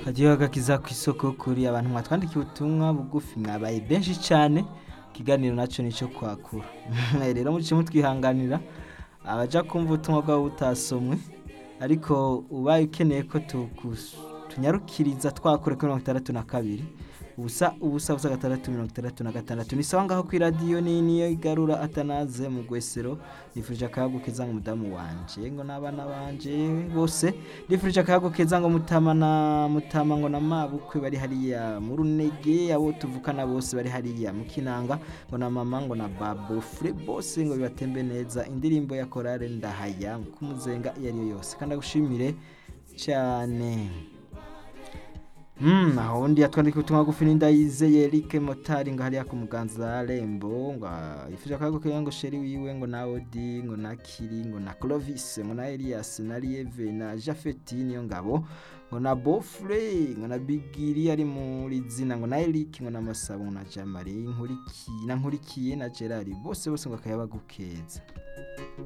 Hadiyo agakiza ku isoko kuri abantu mwatwandikiye ubutumwa bugufi mwabaye benshi cyane ikiganiro naco nico kwakura rero muciye mutwihanganira abaja kumva ubutumwa bwabo butasomwe ariko ubaye ukeneye ko tunyarukiriza twakure kuri 62 ubusa 666 ni sawa ngaho ku radio niyo igarura atanaze mu gwesero nifurije akagukeza ngo mudamu wanje ngo nabana banje bose nifurije akagukeza ngo mutama ngo namabukwe bari hariya mu runege abo tuvukana bose bari hariya mu Kinanga ngo na mama ngo na babo fre bose ngo bibatembe neza indirimbo ya korale ndahaya kumuzenga iyo ariyo yose kandi agushimire cyane aho ndi yatwandika ubutumwa gufi n'indayizeye Eric Motari ngo hariya ku Muganza Rembo ngo ifuje akagukeza ngo sheri wiwe ngo na Odi ngo na Kiri ngo na Clovis ngo na Elias na Lieve na Jafeti niyo ngabo ngo na Bofre ngo na Bigiri ari muri zina ngo na Eric ngo na Masabo na Jamari nkurikiye na Gerard bose ngo akayabagukeza